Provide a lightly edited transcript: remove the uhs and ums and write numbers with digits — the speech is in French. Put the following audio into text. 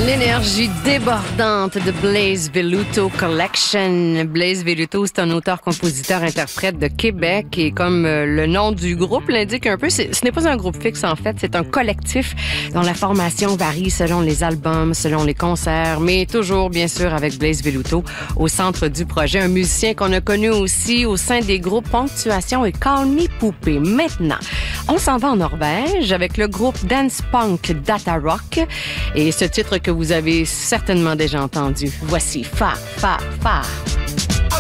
L'énergie débordante de Blaze Veluto Collection. Blaze Veluto, c'est un auteur-compositeur-interprète de Québec et comme le nom du groupe l'indique un peu, ce n'est pas un groupe fixe en fait, c'est un collectif dont la formation varie selon les albums, selon les concerts, mais toujours bien sûr avec Blaze Veluto au centre du projet. Un musicien qu'on a connu aussi au sein des groupes Ponctuation et Call Me Poupée. Maintenant, on s'en va en Norvège avec le groupe dance punk Data Rock et ce titre que vous avez certainement déjà entendu. Voici Fa, Fa, Fa.